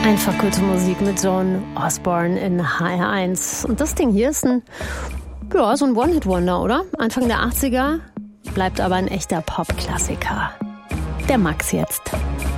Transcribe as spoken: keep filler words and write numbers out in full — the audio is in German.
Einfach gute Musik mit Joan Osborne in H R eins. Und das Ding hier ist ein, ja, so ein One-Hit-Wonder, oder? Anfang der achtziger, bleibt aber ein echter Pop-Klassiker. Der Max jetzt.